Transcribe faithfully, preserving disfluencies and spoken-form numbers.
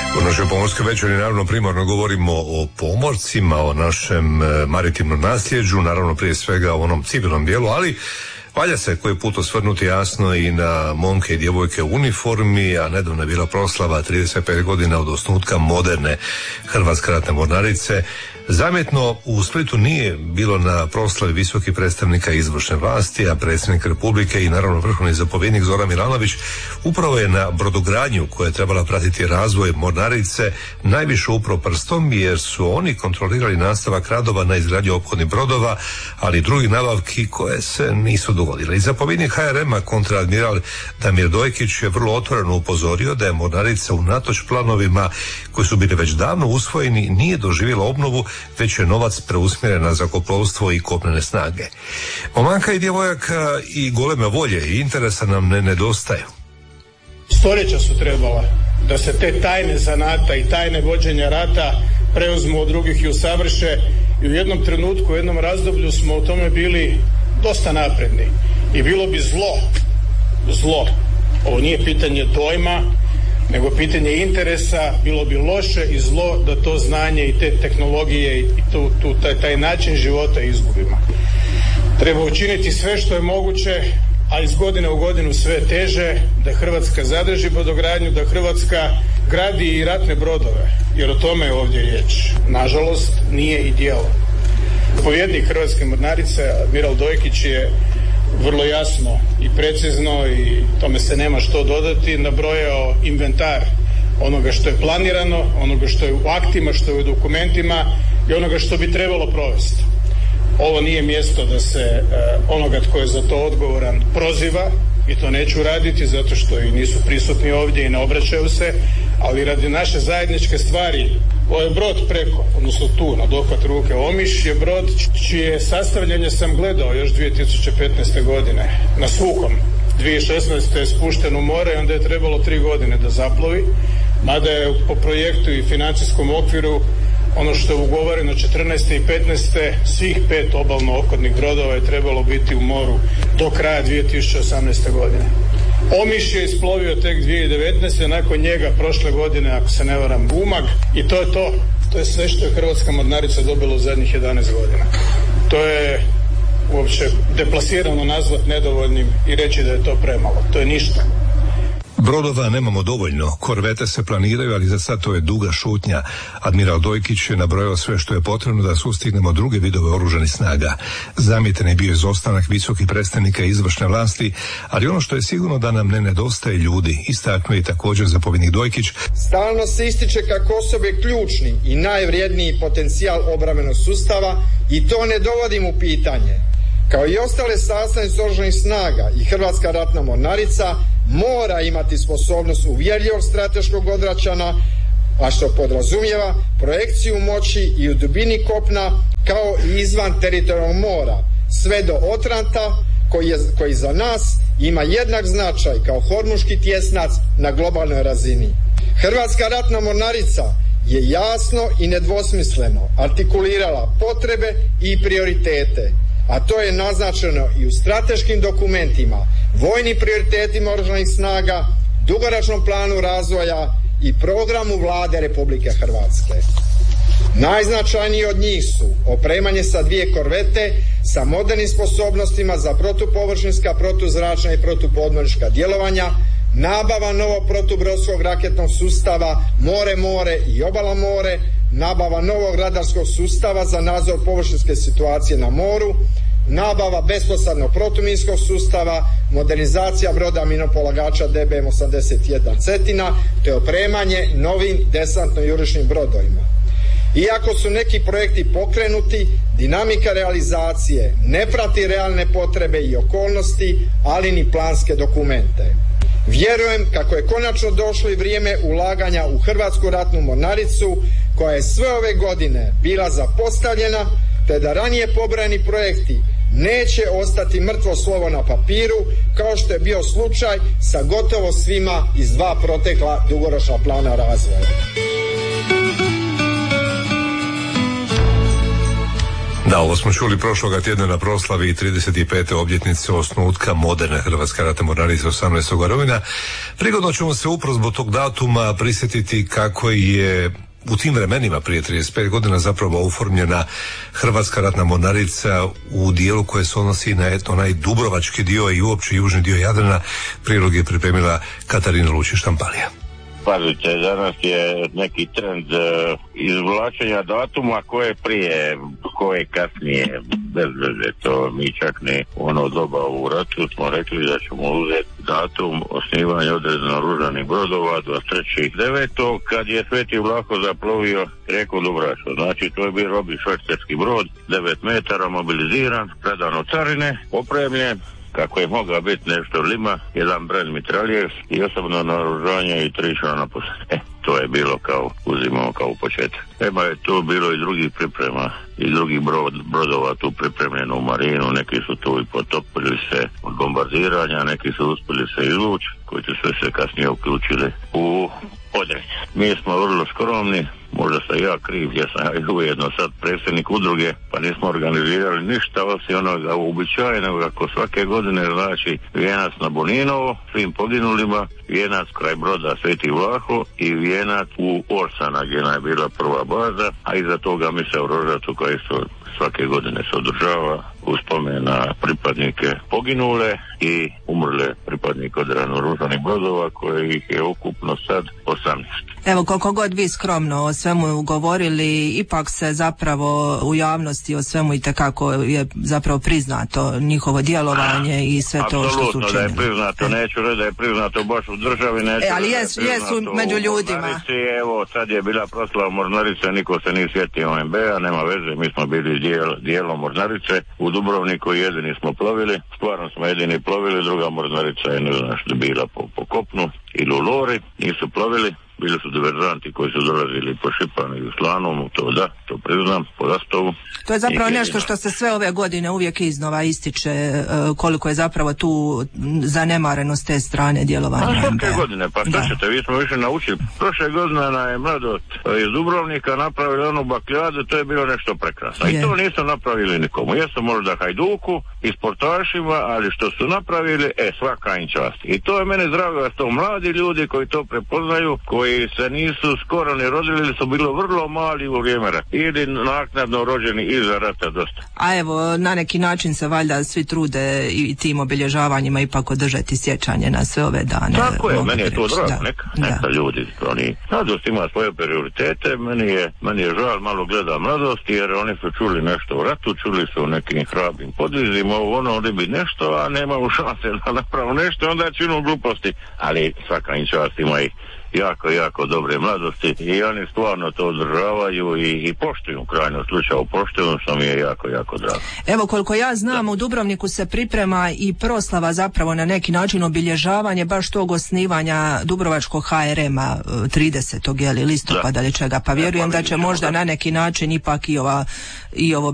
U našoj pomorskoj večeri naravno primarno govorimo o pomorcima, o našem maritimnom nasljeđu, naravno prije svega o onom civilnom dijelu, ali valja se koji put osvrnuti jasno i na momke i djevojke u uniformi, a nedavno je bila proslava trideset pet godina od osnutka moderne Hrvatske ratne mornarice. Zamjetno u Splitu nije bilo na proslavi visokih predstavnika izvršne vlasti, a predsjednik Republike i naravno vrhovni zapovjednik Zoran Milanović upravo je na brodogradnju koja je trebala pratiti razvoj mornarice najviše upro prstom, jer su oni kontrolirali nastavak radova na izgradnji ophodnih brodova, ali i drugih nabavki koje se nisu dogodile. I zapovjednik H R M-a kontraadmiral Damir Dojkić je vrlo otvoreno upozorio da je mornarica unatoč planovima koji su bili već davno usvojeni nije doživjela obnovu, već je novac preusmjeren na zrakoplovstvo i kopnene snage. Momaka i djevojaka i goleme volje i interesa nam ne nedostaju. Stoljeća su trebala da se te tajne zanata i tajne vođenja rata preuzmu od drugih i usavrše, i u jednom trenutku, u jednom razdoblju smo u tome bili dosta napredni. I bilo bi zlo, zlo, ovo nije pitanje dojma, nego pitanje interesa, bilo bi loše i zlo da to znanje i te tehnologije i tu, tu, taj, taj način života izgubimo. Treba učiniti sve što je moguće, a iz godine u godinu sve teže, da Hrvatska zadrži brodogradnju, da Hrvatska gradi i ratne brodove, jer o tome je ovdje riječ. Nažalost, nije i djelo. Povjednik Hrvatske mornarice, admiral Dojkić, je vrlo jasno i precizno, i tome se nema što dodati, nabrojao inventar onoga što je planirano, onoga što je u aktima, što je u dokumentima i onoga što bi trebalo provesti. Ovo nije mjesto da se e, onoga tko je za to odgovoran proziva, i to neću raditi zato što i nisu prisutni ovdje i ne obraćaju se, ali radi naše zajedničke stvari, ovaj brod preko, odnosno tu na dohvat ruke Omiš, je brod čije sastavljanje sam gledao još dvije tisuće petnaeste. godine na suhom. dvije tisuće šesnaeste. je spušten u more i onda je trebalo tri godine da zaplovi, mada je po projektu i financijskom okviru ono što je ugovoreno četrnaeste i petnaeste. svih pet obalno ophodnih brodova je trebalo biti u moru do kraja dvije tisuće osamnaeste. godine. Omiš je isplovio tek dvije tisuće devetnaeste. nakon njega prošle godine, ako se ne varam, Umag, i to je to. To je sve što je Hrvatska mornarica dobila u zadnjih jedanaest godina. To je uopće deplasirano nazvat nedovoljnim i reći da je to premalo. To je ništa. Brodova nemamo dovoljno, korvete se planiraju, ali za sad to je duga šutnja. Admiral Dojkić je nabrojao sve što je potrebno da sustignemo druge vidove oružanih snaga. Zamjetan je bio izostanak visokih predstavnika izvršne vlasti, ali ono što je sigurno da nam ne nedostaje ljudi, istaknuo je također zapovjednik Dojkić. Stalno se ističe kako osobe ključni i najvrijedniji potencijal obrambenog sustava, i to ne dovodim u pitanje. Kao i ostale sastavnice oružanih snaga, i Hrvatska ratna mornarica mora imati sposobnost uvjerljivog strateškog odvraćanja, a što podrazumijeva projekciju moći i u dubini kopna, kao i izvan teritorijalnog mora, sve do Otranta, koji, je, koji za nas ima jednak značaj kao hormuški tjesnac na globalnoj razini. Hrvatska ratna mornarica je jasno i nedvosmisleno artikulirala potrebe i prioritete, a to je naznačeno i u strateškim dokumentima, vojnim prioritetima oružanih snaga, dugoročnom planu razvoja i programu Vlade Republike Hrvatske. Najznačajniji od njih su opremanje sa dvije korvete sa modernim sposobnostima za protupovršinska, protuzračna i protupodmornička djelovanja, nabava novog protubrodskog raketnog sustava more-more i obala-more, nabava novog radarskog sustava za nadzor površinske situacije na moru, nabava besposadnog protuminskog sustava, modernizacija broda minopolagača D B M osamdeset jedan Cetina, te opremanje novim desantno-jurišnim brodovima. Iako su neki projekti pokrenuti, dinamika realizacije ne prati realne potrebe i okolnosti, ali ni planske dokumente. Vjerujem kako je konačno došlo i vrijeme ulaganja u Hrvatsku ratnu mornaricu, koja je sve ove godine bila zapostavljena, te da ranije pobrojani projekti neće ostati mrtvo slovo na papiru, kao što je bio slučaj sa gotovo svima iz dva protekla dugoročna plana razvoja. Da, ovo smo čuli prošloga tjedna na proslavi trideset pete obljetnice osnutka moderne Hrvatske ratne mornarice osamnaestog rujna. Prigodno ćemo se upravo zbog tog datuma prisjetiti kako je u tim vremenima prije trideset pet godina zapravo uformljena Hrvatska ratna mornarica u dijelu koje se odnosi na eto, onaj dubrovački dio i uopće južni dio Jadrana. Prilog je pripremila Katarina Lučić-Štamparija. Pazite, danas je neki trend uh, izvlačenja datuma koje prije, koje kasnije, bez veze, to mi čak ne ono doba u ratu smo rekli da ćemo uzeti datum osnivanja određenih oružanih brodova dvadeset trećeg devetog kad je Sveti Vlaho zaplovio rijeku Dubrovačku. Znači to je bio robni švercerski brod, devet metara, mobiliziran, predan od carine, opremljen kako je mogao biti nešto lima, jedan brend mitraljez i osobno naoružanje i tri člana posade. E, to je bilo kao, uzimamo kao početak. Ema je tu bilo i drugih priprema, i drugih brod, brodova tu pripremljeno u marinu, neki su tu i potopili se od bombardiranja, neki su uspjeli se izvući, koji su sve se kasnije uključili u odred. Mi smo vrlo skromni, možda sam ja kriv, ja sam ja ujedno sad predsjednik udruge, pa nismo organizirali ništa osim onoga uobičajenog, ako svake godine znači vijenac na Boninovo, svim poginulima, vijenac kraj broda Sveti Vlaho i vijenac u Orsana gdje je bila prva baza, a iza toga mi se u Rožatu koji su svake godine se održava u spomen na pripadnike poginule i umrle pripadnike određenih oružanih brodova koji ih je ukupno sad osamnaest. Evo, koliko god vi skromno o svemu govorili, ipak se zapravo u javnosti o svemu itekako je zapravo priznato njihovo djelovanje a, i sve to što su učinili. Apsolutno da je priznato, neću reći da je priznato baš u državi, neću e, ali jes, je jesu među ljudima. Evo, sad je bila proslava mornarice, niko se nije sjetio O M B-a, nema veze, mi smo bili dijel, dijelom mornarice, u Dubrovniku jedini smo plovili, stvarno smo jedini plovili, druga mornarica je ne znam što bila po, po kopnu ili u Lori, nisu plovili. Bili su diverzanti koji su dolazili po Šipanu i u Slanomu, to da, to priznam, po Rastovu. To je zapravo nešto što se sve ove godine uvijek iznova ističe, koliko je zapravo tu zanemarenost te strane djelovanja. A svake godine, pa što ćete, vi smo više naučili. Prošle godine na je mladost iz Dubrovnika napravili onu bakljadu, to je bilo nešto prekrasno. I to nisu napravili nikomu. Jesu možda Hajduku i sportašima, ali što su napravili, e, svaka im čast. I to je mene drago da su to mladi ljudi koji to prepoznaju, koji se nisu skoro ne rodili ili su bilo vrlo mali u vrijeme rata ili naknadno rođeni iza rata dosta. A evo, na neki način se valjda svi trude i tim obilježavanjima ipak održati sjećanje na sve ove dane. Tako je, meni je to drago, neka, neka ljudi, oni, mladost ima svoje prioritete, meni je, meni je žal, malo gleda mladosti jer oni su čuli nešto u ratu, čuli su o nekim hrabrim podvizima, ono, oni bi nešto, a nemaju šanse da napravu nešto, onda činu gluposti, ali svaka im čast ima ih jako, jako dobre mladosti i oni stvarno to održavaju i, i poštuju, u krajnjem slučaju poštuju, što mi je jako, jako drago. Evo, koliko ja znam, da. U Dubrovniku se priprema i proslava zapravo na neki način obilježavanje baš tog osnivanja Dubrovačkog H R M-a tridesetog listopada ili čega, pa vjerujem da će možda na neki način ipak i ova i ovo